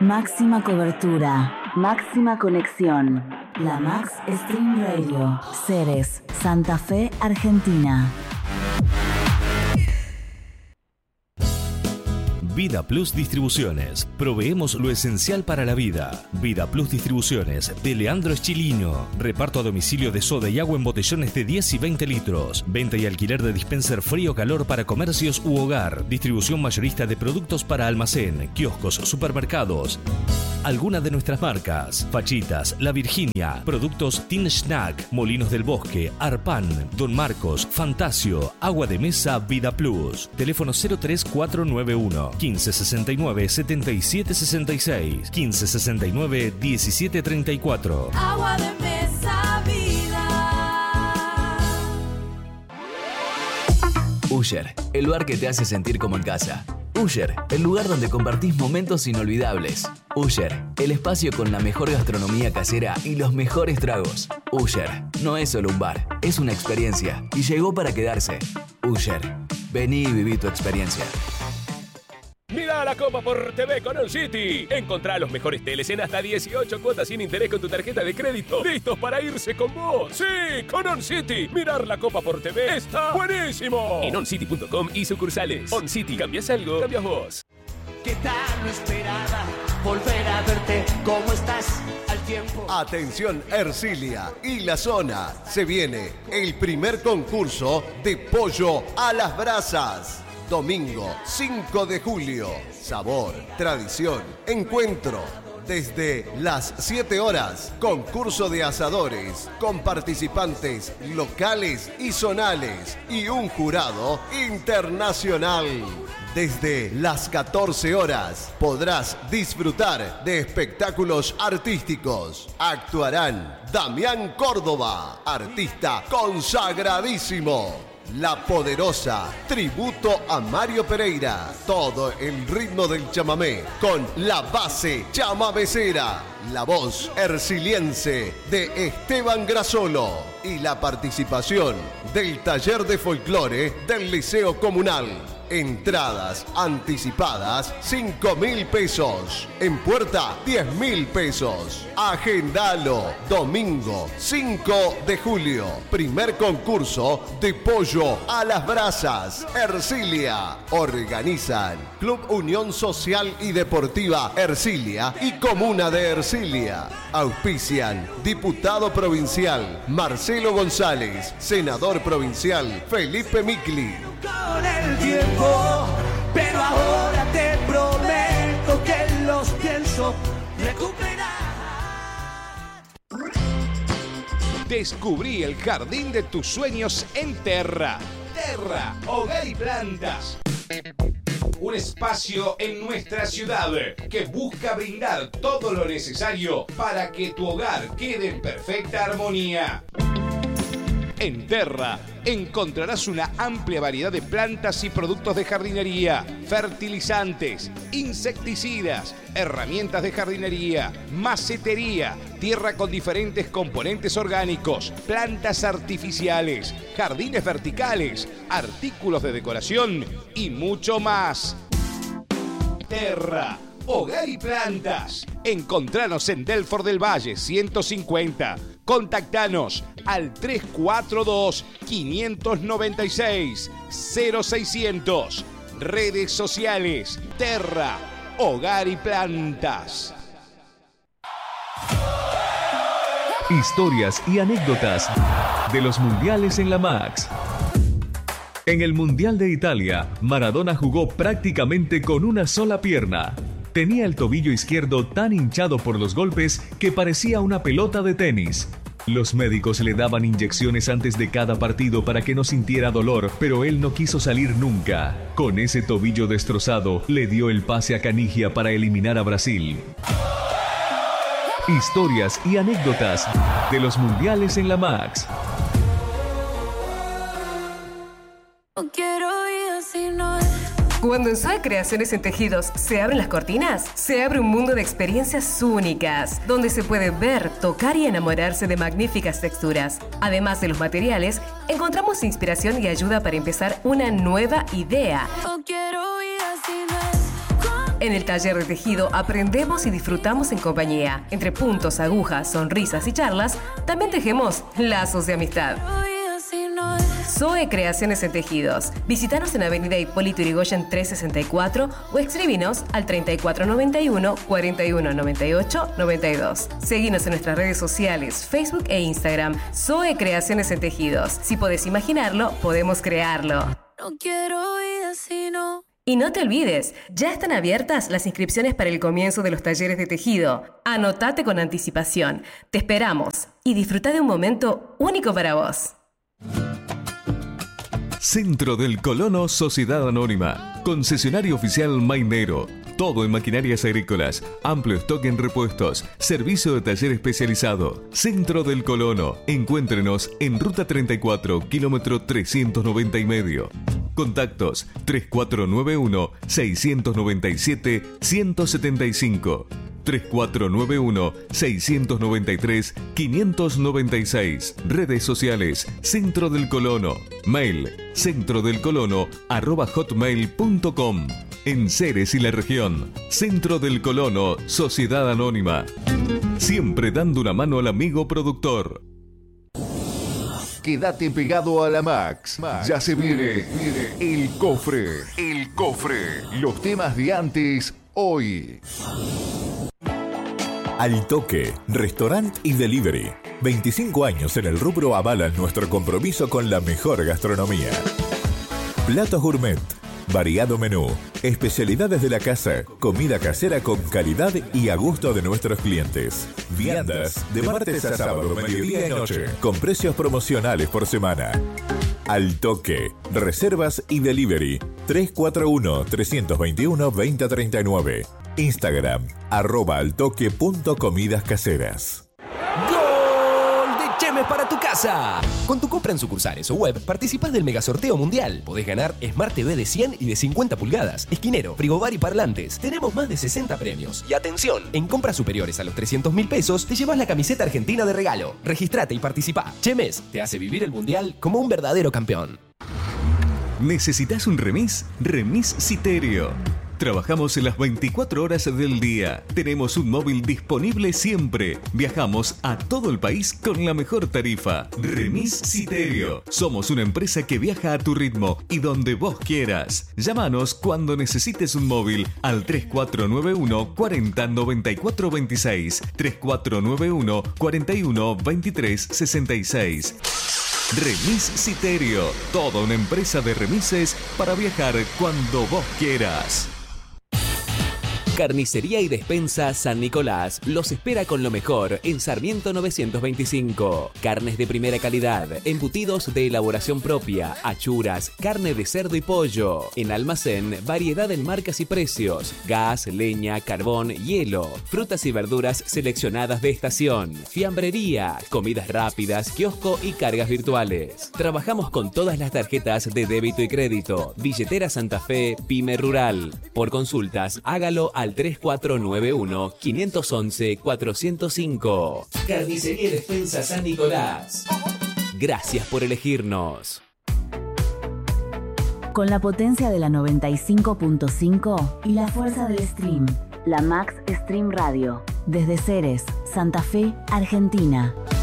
Máxima cobertura, máxima conexión. La Max Stream Radio. Ceres, Santa Fe, Argentina. Vida Plus Distribuciones. Proveemos lo esencial para la vida. Vida Plus Distribuciones de Leandro Eschilino. Reparto a domicilio de soda y agua en botellones de 10 y 20 litros. Venta y alquiler de dispenser frío-calor para comercios u hogar. Distribución mayorista de productos para almacén, kioscos, supermercados. Algunas de nuestras marcas: Fachitas, La Virginia, Productos Tin Snack, Molinos del Bosque, Arpan, Don Marcos, Fantasio, Agua de Mesa, Vida Plus. Teléfono 03491 1569 7766 1569 1734. Agua de Mesa, vida. Usher, el lugar que te hace sentir como en casa. Usher, el lugar donde compartís momentos inolvidables. Usher, el espacio con la mejor gastronomía casera y los mejores tragos. Usher, no es solo un bar, es una experiencia y llegó para quedarse. Usher, vení y viví tu experiencia. Mira la Copa por TV con On City. Encontrá los mejores teles en hasta 18 cuotas sin interés con tu tarjeta de crédito. ¡Listos para irse con vos! ¡Sí! Con On City. Mirar la Copa por TV está buenísimo. En oncity.com y sucursales. On City. ¿Cambias algo? Cambias vos. ¿Qué tal? No esperaba volver a verte. ¿Cómo estás? Al tiempo. Atención Ercilia y la zona. Se viene el primer concurso de pollo a las brasas. Domingo 5 de julio. Sabor, tradición, encuentro. Desde las 7 horas, concurso de asadores con participantes locales y zonales y un jurado internacional. Desde las 14 horas podrás disfrutar de espectáculos artísticos. Actuarán Damián Córdoba, artista consagradísimo. La Poderosa, tributo a Mario Pereira. Todo el ritmo del chamamé con la base chamamecera. La voz erciliense de Esteban Grasolo. Y la participación del taller de folclore del Liceo Comunal. Entradas anticipadas 5.000 pesos. En puerta 10.000 pesos. Agendalo. Domingo 5 de julio. Primer concurso de pollo a las brasas. Ercilia. Organizan Club Unión Social y Deportiva Ercilia y Comuna de Ercilia. Auspician Diputado Provincial Marcelo González. Senador Provincial Felipe Micli. Con el tiempo, pero ahora te prometo que los pienso recuperar. Descubrí el jardín de tus sueños en Terra. Terra, hogar y plantas. Un espacio en nuestra ciudad que busca brindar todo lo necesario para que tu hogar quede en perfecta armonía. En Terra encontrarás una amplia variedad de plantas y productos de jardinería, fertilizantes, insecticidas, herramientas de jardinería, macetería, tierra con diferentes componentes orgánicos, plantas artificiales, jardines verticales, artículos de decoración y mucho más. Terra, hogar y plantas. Encontranos en Delfort del Valle 150. Contactanos al 342-596-0600. Redes sociales, Terra, hogar y plantas. Historias y anécdotas de los mundiales en la Max. En el Mundial de Italia, Maradona jugó prácticamente con una sola pierna. Tenía el tobillo izquierdo tan hinchado por los golpes que parecía una pelota de tenis. Los médicos le daban inyecciones antes de cada partido para que no sintiera dolor, pero él no quiso salir nunca. Con ese tobillo destrozado, le dio el pase a Canigia para eliminar a Brasil. Historias y anécdotas de los mundiales en la Max. No quiero ir así, no. Cuando en Zoe Creaciones en Tejidos se abren las cortinas, se abre un mundo de experiencias únicas, donde se puede ver, tocar y enamorarse de magníficas texturas. Además de los materiales, encontramos inspiración y ayuda para empezar una nueva idea. No quiero ir así, no. En el taller de tejido aprendemos y disfrutamos en compañía. Entre puntos, agujas, sonrisas y charlas, también tejemos lazos de amistad. Zoe Creaciones en Tejidos. Visítanos en Avenida Hipólito Yrigoyen 364 o escríbinos al 3491 4198 92. Seguinos en nuestras redes sociales, Facebook e Instagram. Zoe Creaciones en Tejidos. Si podés imaginarlo, podemos crearlo. No quiero vida si no. Y no te olvides, ya están abiertas las inscripciones para el comienzo de los talleres de tejido. Anotate con anticipación. Te esperamos y disfruta de un momento único para vos. Centro del Colono Sociedad Anónima. Concesionario oficial Mainero. Todo en maquinarias agrícolas. Amplio stock en repuestos. Servicio de taller especializado. Centro del Colono. Encuéntrenos en Ruta 34, kilómetro 390 y medio. Contactos 3491-697-175. 3491-693-596. Redes sociales, Centro del Colono. Mail, centrodelcolono@hotmail.com. En Ceres y la región, Centro del Colono, Sociedad Anónima. Siempre dando una mano al amigo productor. Quédate pegado a la Max. Ya se viene el cofre. El cofre. Los temas de antes, hoy. Al Toque, restaurant y delivery. 25 años en el rubro avalan nuestro compromiso con la mejor gastronomía. Platos gourmet, variado menú, especialidades de la casa, comida casera con calidad y a gusto de nuestros clientes. Viandas de martes a sábado, mediodía y noche, con precios promocionales por semana. Al Toque, reservas y delivery. 341-321-2039. Instagram, @altoque.comidascaseras. Chemes para tu casa. Con tu compra en sucursales o web, participás del mega sorteo mundial. Podés ganar Smart TV de 100 y de 50 pulgadas, esquinero, frigobar y parlantes. Tenemos más de 60 premios. Y atención, en compras superiores a los 300.000 pesos, te llevas la camiseta argentina de regalo. Registrate y participá. Chemes te hace vivir el mundial como un verdadero campeón. ¿Necesitas un remis? Remis Citerio. Trabajamos en las 24 horas del día. Tenemos un móvil disponible siempre. Viajamos a todo el país con la mejor tarifa. Remis Citerio. Somos una empresa que viaja a tu ritmo y donde vos quieras. Llámanos cuando necesites un móvil al 3491 40 94 26, 3491 41 23 66. Remis Citerio. Toda una empresa de remises para viajar cuando vos quieras. Carnicería y Despensa San Nicolás los espera con lo mejor en Sarmiento 925. Carnes de primera calidad, embutidos de elaboración propia, achuras, carne de cerdo y pollo. En almacén, variedad en marcas y precios, gas, leña, carbón, hielo, frutas y verduras seleccionadas de estación, fiambrería, comidas rápidas, kiosco y cargas virtuales. Trabajamos con todas las tarjetas de débito y crédito. Billetera Santa Fe, Pyme Rural. Por consultas, hágalo al 3491-511-405. Carnicería y Despensa San Nicolás. Gracias por elegirnos. Con la potencia de la 95.5 y la fuerza del stream, la Max Stream Radio. Desde Ceres, Santa Fe, Argentina.